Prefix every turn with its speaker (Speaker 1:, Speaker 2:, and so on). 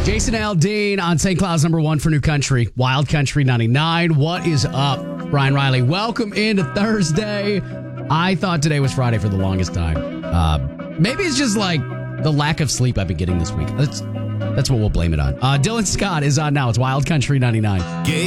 Speaker 1: Jason Aldean on St. Cloud's number one for New Country, Wild Country 99. What is up, Brian Riley? Welcome into Thursday. I thought today was Friday for the longest time. Maybe it's just like the lack of sleep I've been getting this week. That's what we'll blame it on. Dylan Scott is on now. It's Wild Country 99.